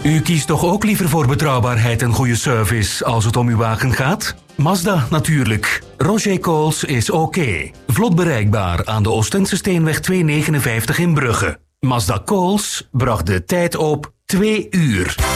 U kiest toch ook liever voor betrouwbaarheid en goede service als het om uw wagen gaat? Mazda natuurlijk. Roger Coles is oké. Vlot bereikbaar aan de Oostense Steenweg 259 in Brugge. Mazda Coles bracht de tijd op 2 uur.